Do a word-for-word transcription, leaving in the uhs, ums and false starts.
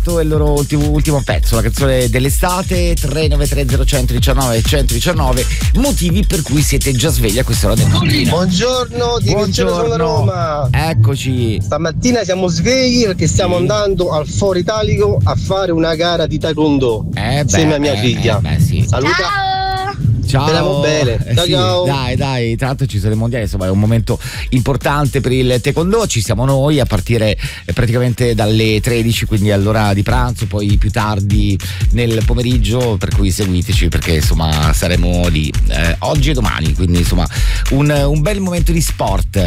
questo è il loro ultimo, ultimo pezzo, la canzone dell'estate. Tre nove tre zero uno uno nove uno uno nove, motivi per cui siete già svegli a quest'ora del mattino. Buongiorno, di buongiorno, Roma. Eccoci. Stamattina siamo svegli perché stiamo sì. andando al Foro Italico a fare una gara di taekwondo eh insieme a mia eh, figlia. Eh, beh, sì. Saluta. Ciao. Ciao. Speriamo bene. Ciao, sì, ciao. Dai, dai, tra l'altro ci sono i mondiali, insomma è un momento importante per il taekwondo. Ci siamo noi a partire praticamente dalle tredici, quindi all'ora di pranzo, poi più tardi nel pomeriggio, per cui seguiteci perché insomma saremo lì eh, oggi e domani, quindi insomma un, un bel momento di sport.